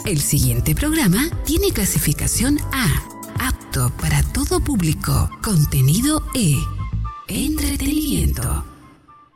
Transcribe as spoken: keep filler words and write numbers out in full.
El siguiente programa tiene clasificación A, apto para todo público, contenido E, entretenimiento.